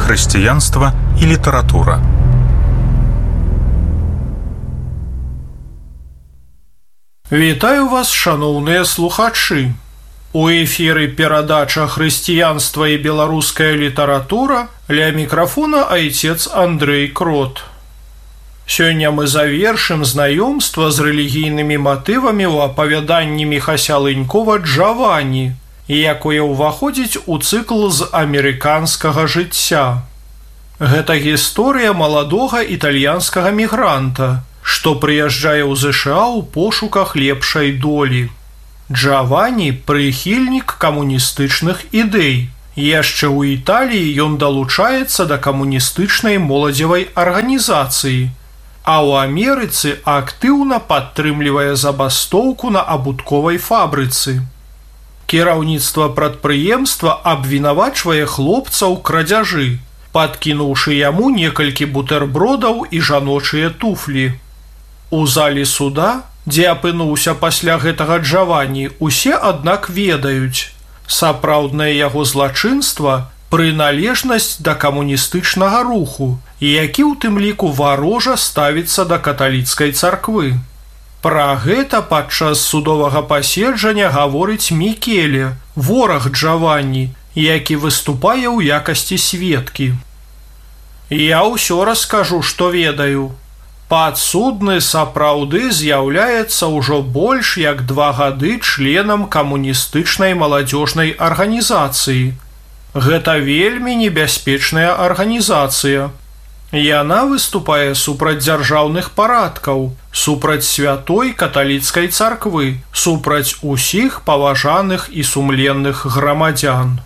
хрысціянства і літаратура. Вітаю вас, шаноўныя слухачы! У эфіры перадача «Хрысціянства і беларуская літаратура», ля мікрафона айцец Андрэй Крот. Сёння мы завершым знаёмства з рэлігійнымі матывамі ў апавяданні Міхася Лынькова «Джавані», якое ўваходзіць у цыкл з амерыканскага жыцця. Гэта гісторыя маладога італьянскага мігранта, што прыязджае ў ЗША ў пошуках лепшай долі. Джавані – прыхільнік камуністычных ідэй. Яшчэ ў Італіі ён далучаецца да камуністычнай моладзевай арганізацыі, а ў Амерыцы актыўна падтрымлівае забастоўку на абутковай фабрыцы. Кіраўніцтва прадпрыемства абвінавачвае хлопца ў крадзяжы, падкінуўшы яму некалькі бутэрбродаў і жаночыя туфлі. У зале суда, дзе апынуўся пасля гэтага Джавані, усе, аднак, ведаюць. Сапраўднае яго злачынства – прыналежнасць да камуністычнага руху, які ў тым ліку варожа ставіцца да каталіцкай царквы. Пра гэта падчас судовага паседжання гаворыць Мікеле, вораг Джавані, які выступае ў якасці сведкі. Я ўсё раскажу, што ведаю. Падсудны сапраўды з'яўляецца ўжо больш як 2 гады членам камуністычнай маладзёжнай арганізацыі. Гэта вельмі небяспечная арганізацыя. Яна выступае супраць дзяржаўных парадкаў, супраць святой каталіцкай царквы, супраць усіх паважаных і сумленных грамадзян.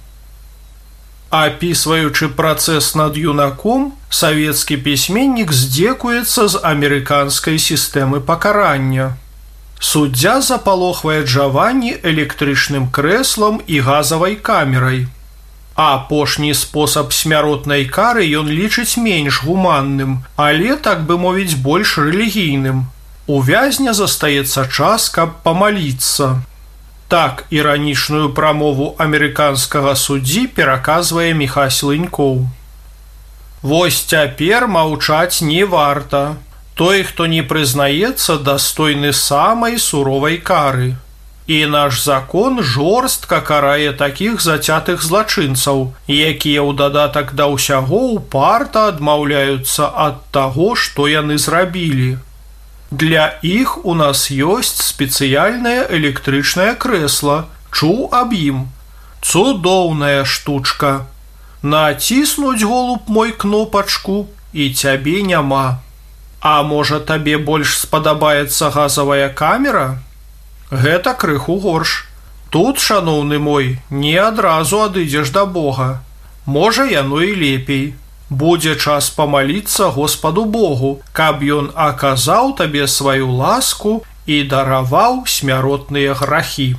Апісваючы працэс над юнаком, савецкі пісьменнік здзекуецца з амерыканскай сістэмы пакарання. Суддзя запалохвае Джавані электрычным крэслам і газавай камерай. Апошні спосаб смяротнай кары ён лічыць менш гуманным, але, так бы мовіць, больш рэлігійным. У вязня застаецца час, каб памаліцца. Так іранічную прамову амерыканскага суддзі пераказвае Міхась Лынькоў. Вось цяпер маўчаць не варта. Той, хто не прызнаецца, дастойны самай суровай кары. І наш закон жорстка карае такіх зацятых злачынцаў, якія ў дадатак да ўсяго упарта адмаўляюцца ад таго, што яны зрабілі. Для іх у нас ёсць спецыяльнае электрычнае крэсла, чуў аб ім. Цудоўная штучка. Націснуць, голуб мой, кнопачку, і цябе няма. А можа, табе больш спадабаецца газавая камера? Гэта крыху горш. Тут, шаноўны мой, не адразу адыдзеш да Бога. Можа, яно і лепей. Будзе час памаліцца Господу Богу, каб ён аказаў табе сваю ласку і дараваў смяротныя грахі.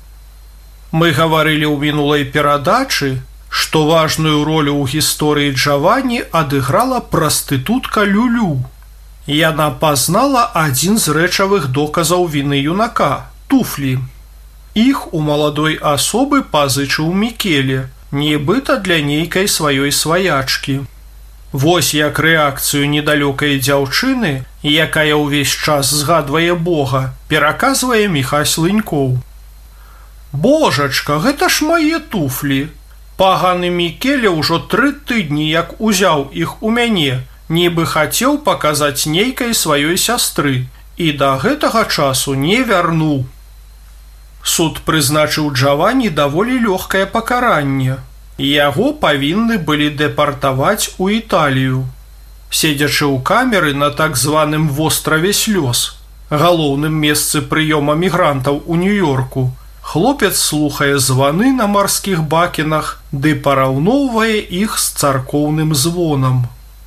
Мы гаварылі ў мінулай перадачы, што важную ролю ў гісторыі Джавані адыграла прастытутка Люлю. Яна пазнала адзін з рэчавых доказаў віны юнака – туфлі. Іх у маладой асобы пазычыў Мікеле, нібыта для нейкай сваёй сваячкі. Вось як рэакцыю недалёкай дзяўчыны, якая ўвесь час згадвае Бога, пераказвае Міхась Лынькоў. «Божачка, гэта ж мае туфлі! Паганы Мікеле ўжо 3 тыдні як узяў іх у мяне, нібы хацеў паказаць нейкай сваёй сястры, і да гэтага часу не вярнуў». Суд прызначыў Джавані даволі лёгкае пакаранне. Яго павінны былі дэпартаваць у Італію. Седзячы ў камеры на так званым востраве слёз, галоўным месцы прыёма мігрантаў у Нью-Йорку, хлопец слухае званы на марскіх бакенах ды параўноўвае іх з царкоўным звонам.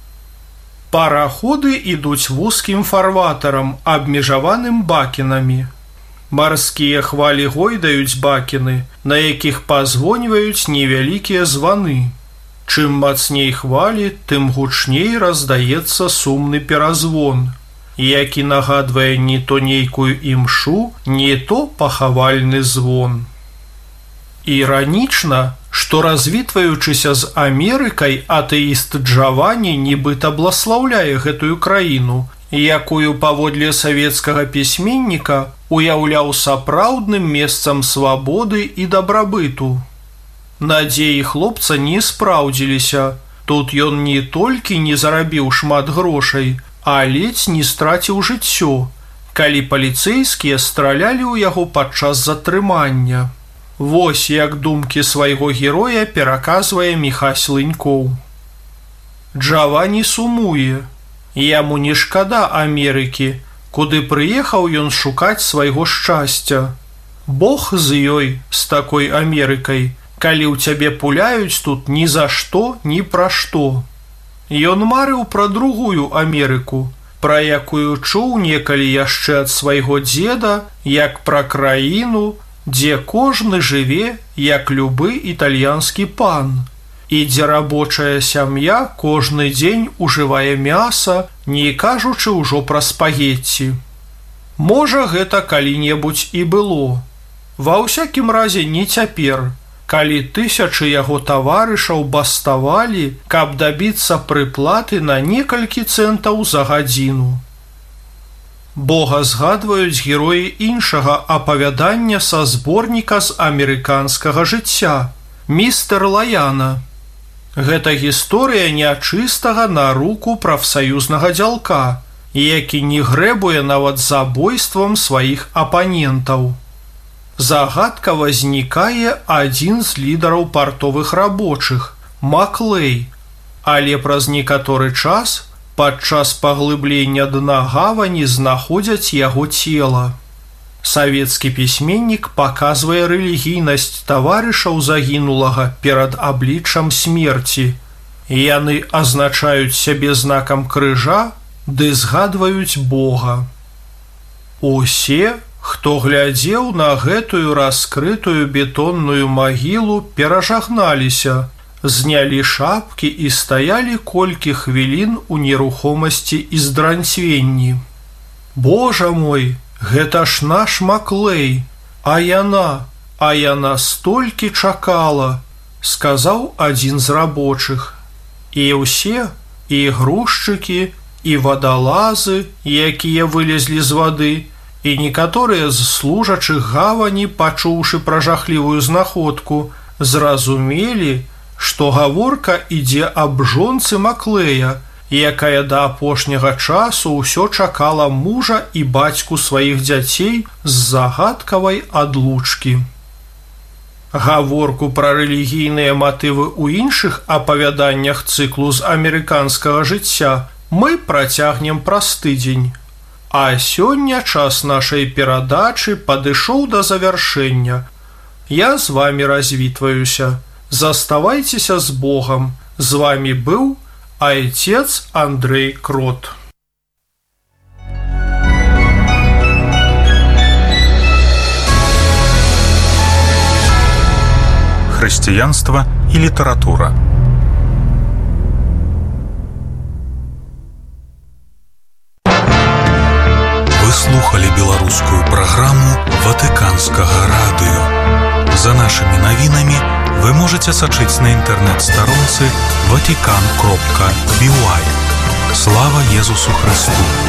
Параходы ідуць вузкім фарватарам, абмежаваным бакенамі. Марскія хвалі гойдаюць бакены, на якіх пазвоньваюць невялікія званы. Чым мацней хвалі, тым гучней раздаецца сумны перазвон, які нагадвае не то нейкую імшу, не то пахавальны звон. Іранічна, што развітваючыся з Амерыкай, атэіст Джавані нібыта бласлаўляе гэтую краіну, якую паводле савецкага пісьменніка уяўляў сапраўдным месцам свабоды і дабрабыту. Надзеі хлопца не спраўдзіліся. Тут ён не толькі не зарабіў шмат грошай, а ледзь не страціў жыццё, калі паліцэйскія стралялі ў яго падчас затрымання. Вось як думкі свайго героя пераказвае Міхась Лынькоў. Джавані сумуе. Яму не шкада Амерыкі, куды прыехаў ён шукаць свайго шчасця. Бог з ёй, з такой Амерыкай, калі ў цябе пуляюць тут ні за што, ні пра што. Ён марыў пра другую Амерыку, пра якую чуў некалі яшчэ ад свайго дзеда, як пра краіну, дзе кожны жыве, як любы італьянскі пан, і дзе рабочая сям'я кожны дзень ужывае мяса, не кажучы ўжо пра спагетці. Можа, гэта калі-небудзь і было. Ва ўсякім разе не цяпер, калі тысячы яго таварышаў баставалі, каб дабіцца прыплаты на некалькі цэнтаў за гадзіну. Бога згадваюць героі іншага апавядання са зборніка з амерыканскага жыцця «Містер Лаяна». Гэта гісторыя нячыстага на руку прафсаюзнага дзялка, які не грэбуе нават забойствам сваіх апанентаў. Загадка вознікае адзін з лідараў партовых рабочых – Маклэй, але праз некаторы час падчас паглыблення дна гавані знаходзяць яго цела. Савецкі пісьменнік паказвае рэлігійнасць таварышаў загінулага перад абліччам смерці. Яны азначаюць сябе знакам крыжа ды згадваюць Бога. Усе, хто глядзеў на гэтую раскрытую бетонную магілу, перажагналіся, знялі шапкі і стаялі колькі хвілін у нерухомасці і здранцвенні. «Божа мой, гэта ж наш Маклэй, а яна столькі чакала», сказаў адзін з рабочых. І ўсе, і грузчыкі, і вадалазы, якія вылезлі з вады, і некаторыя з служачых гавані, пачуўшы пра жахлівую знаходку, зразумелі, што гаворка ідзе аб жонцы Маклэя, якая да апошняга часу ўсё чакала мужа і бацьку сваіх дзяцей з загадкавай адлучкі. Гаворку пра рэлігійныя матывы ў іншых апавяданнях цыклу з амерыканскага жыцця мы працягнем праз тыдзень. А сёння час нашай перадачы падышоў да завяршэння. Я з вамі развітваюся. Заставайцеся з Богом. З вами быў Отец Андрей Крот. Христианство и литература. Вы слухали беларускую праграму Ватыканскага радыё. За нашими навінамі вы можете сачыць на інтэрнэт-старонцы vatican.by. Слава Езусу Христу!